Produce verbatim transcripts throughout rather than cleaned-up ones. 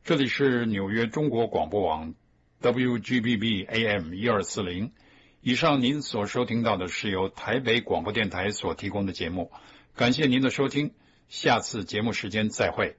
这里是纽约中国广播网 W G B B A M 一二四零。以上您所收听到的是由台北广播电台所提供的节目，感谢您的收听，下次节目时间再会。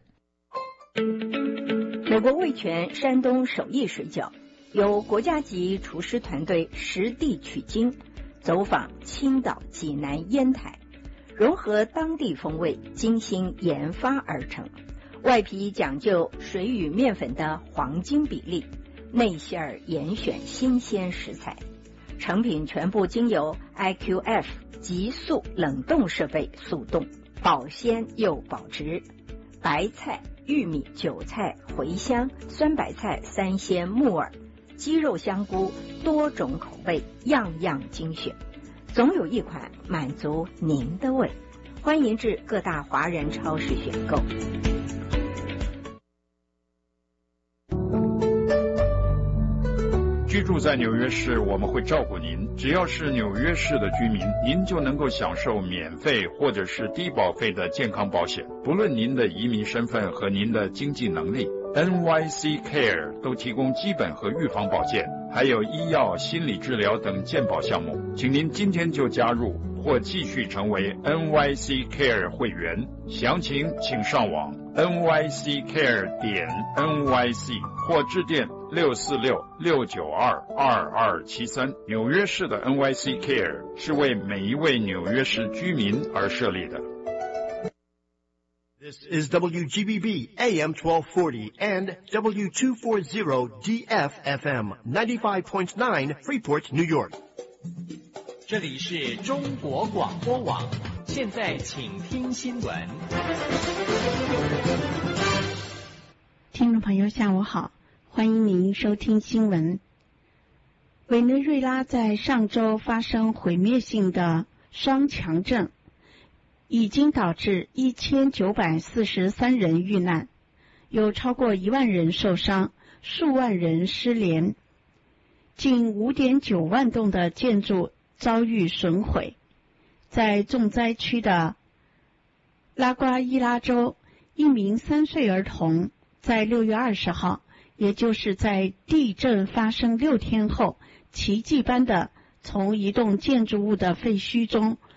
美国味全山东手艺水饺由国家级厨师团队实地取经，走访青岛、济南、烟台，融合当地风味，精心研发而成。外皮讲究水与面粉的黄金比例，内馅儿严选新鲜食材，成品全部经由 I Q F 急速冷冻设备速冻，保鲜又保值。白菜、玉米、韭菜、茴香、酸白菜、三鲜、木耳、鸡肉、香菇，多种口味，样样精选，总有一款满足您的胃。欢迎至各大华人超市选购。 居住在纽约市，我们会照顾您。只要是纽约市的居民，您就能够享受免费或者是低保费的健康保险，不论您的移民身份和您的经济能力。N Y C Care 都提供基本和预防保健，还有医药、心理治疗等健保项目。请您今天就加入或继续成为 N Y C Care 会员，详情请上网 N Y C Care 点 N Y C 或致电六四六六九二二二七三。纽约市的 N Y C Care 是为每一位纽约市居民而设立的。 This is W G B B A M twelve forty and W two forty D F F M ninety-five point nine Freeport, New York. 这里是中国广播网，现在请听新闻。 听众朋友下午好，欢迎您收听新闻。委内瑞拉在上周发生毁灭性的双强震，已经导致一千九百四十三人遇难，有超过一万人受伤，数万人失联，近 五点九万栋的建筑遭遇损毁。在重灾区的拉瓜伊拉州，一名三岁儿童在六月二十号，也就是在地震发生六天后，奇迹般的从一栋建筑物的废墟中